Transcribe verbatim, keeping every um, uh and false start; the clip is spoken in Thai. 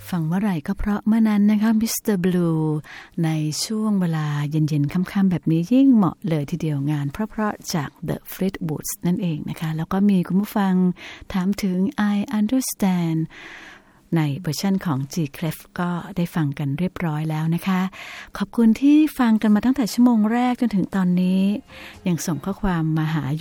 ฟังเมื่อไหร่ก็เพราะเมื่อนั้นนะคะมิสเตอร์บลูในช่วงเวลาเย็นๆค่ำๆแบบนี้ยิ่งเหมาะเลยทีเดียวงานเพราะๆจาก The Fleetwoods นั่นเองนะคะแล้วก็มีคุณผู้ฟังถามถึง I Understand ในเวอร์ชันของ G Clef ก็ได้ฟังกันเรียบร้อยแล้วนะคะขอบคุณที่ฟังกันมาตั้งแต่ชั่วโมงแรกจนถึงตอนนี้ยังส่งข้อความมาหา